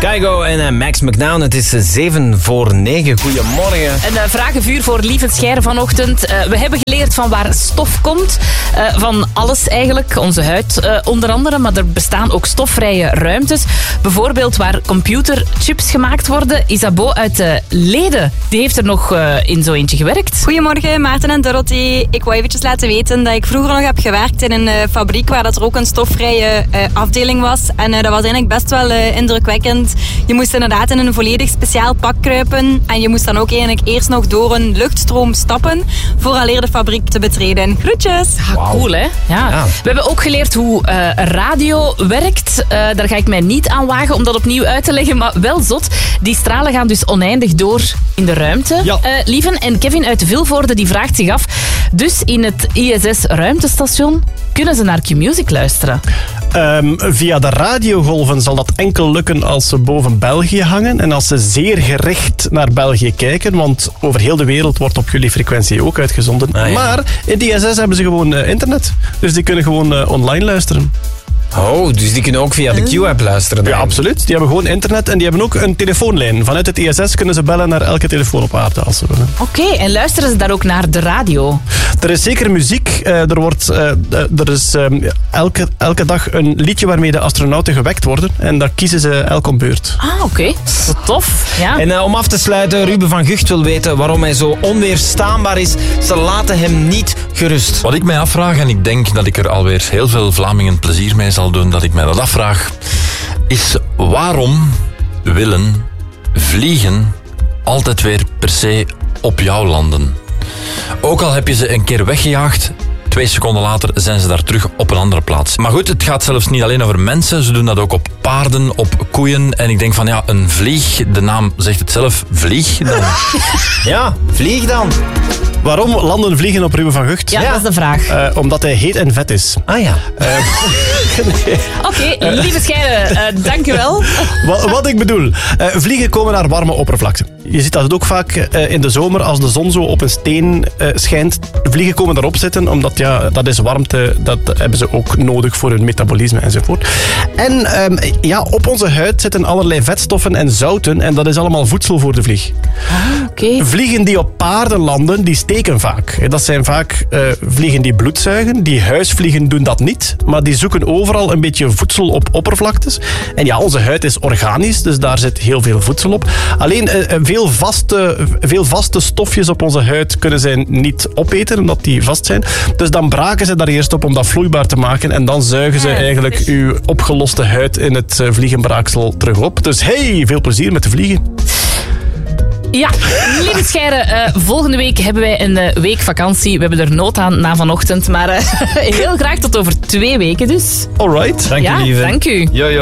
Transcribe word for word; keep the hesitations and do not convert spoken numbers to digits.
Kygo en uh, Max McNown. Het is uh, zeven voor negen. Goedemorgen. Een uh, vragenvuur voor Lieve Scheire vanochtend. Uh, we hebben geleerd van waar stof komt. Uh, van alles eigenlijk. Onze huid uh, onder andere. Maar er bestaan ook stofvrije ruimtes. Bijvoorbeeld waar computerchips gemaakt worden. Isabeau uit uh, Leden. Die heeft er nog uh, in zo eentje gewerkt. Goedemorgen, Maarten en Dorothy. Ik wou eventjes laten weten dat ik vroeger nog heb gewerkt in een uh, fabriek waar dat er ook een stofvrije uh, afdeling was. En uh, dat was eigenlijk best wel uh, indrukwekkend. Je moest inderdaad in een volledig speciaal pak kruipen. En je moest dan ook eigenlijk eerst nog door een luchtstroom stappen vooraleer de fabriek te betreden. Groetjes! Ah, wow. Cool, hè? Ja. Ja. We hebben ook geleerd hoe uh, radio werkt. Uh, daar ga ik mij niet aan wagen om dat opnieuw uit te leggen, maar wel zot. Die stralen gaan dus oneindig door in de ruimte, ja. uh, lieven. En Kevin uit Vilvoorde die vraagt zich af, dus in het I S S-ruimtestation kunnen ze naar Q-Music luisteren? Um, via de radiogolven zal dat enkel lukken als ze boven België hangen en als ze zeer gericht naar België kijken, want over heel de wereld wordt op jullie frequentie ook uitgezonden. Ah, ja. Maar in de I S S hebben ze gewoon uh, internet, dus die kunnen gewoon uh, online luisteren. Oh, dus die kunnen ook via de Q-app luisteren dan? Ja, absoluut. Die hebben gewoon internet en die hebben ook een telefoonlijn. Vanuit het I S S kunnen ze bellen naar elke telefoon op aarde als ze willen. Oké, okay, en luisteren ze daar ook naar de radio? Er is zeker muziek. Uh, er wordt, uh, er is um, elke, elke dag een liedje waarmee de astronauten gewekt worden. En daar kiezen ze elk om beurt. Ah, oké. Okay. Wat tof. Ja. En uh, om af te sluiten, Ruben van Gucht wil weten waarom hij zo onweerstaanbaar is. Ze laten hem niet gerust. Wat ik mij afvraag, en ik denk dat ik er alweer heel veel Vlamingen plezier mee zal doen, dat ik mij dat afvraag, is waarom willen vliegen altijd weer per se op jou landen? Ook al heb je ze een keer weggejaagd, twee seconden later zijn ze daar terug op een andere plaats. Maar goed, het gaat zelfs niet alleen over mensen. Ze doen dat ook op paarden, op koeien. En ik denk van ja, een vlieg, de naam zegt het zelf, vlieg dan. Ja, vlieg dan. Waarom landen vliegen op Ruben van Gucht? Ja, ja, dat is de vraag. Uh, omdat hij heet en vet is. Ah ja. Uh, nee. Oké, okay, Lieve Scheire, uh, dank u wel. Wat, wat ik bedoel, uh, vliegen komen naar warme oppervlakten. Je ziet dat ook vaak uh, in de zomer, als de zon zo op een steen uh, schijnt. Vliegen komen daarop zitten, omdat ja, dat is warmte, dat hebben ze ook nodig voor hun metabolisme enzovoort. En um, ja, op onze huid zitten allerlei vetstoffen en zouten en dat is allemaal voedsel voor de vlieg. Ah, okay. Vliegen die op paarden landen, die steken vaak. Dat zijn vaak uh, vliegen die bloed zuigen. Die huisvliegen doen dat niet, maar die zoeken overal een beetje voedsel op oppervlaktes. En ja, onze huid is organisch, dus daar zit heel veel voedsel op. Alleen uh, veel, vaste, veel vaste stofjes op onze huid kunnen zij niet opeten, omdat die vast zijn. Dus dan braken ze daar eerst op om dat vloeibaar te maken en dan zuigen ze eigenlijk uw opgeloste huid in het uh, vliegenbraaksel terug op. Dus hey, veel plezier met de vliegen. Ja, Lieve Scheire, uh, volgende week hebben wij een uh, week vakantie. We hebben er nood aan na vanochtend, maar uh, heel graag tot over twee weken dus. Alright. Dank ja, u, lieve. Dank u. Yo, yo.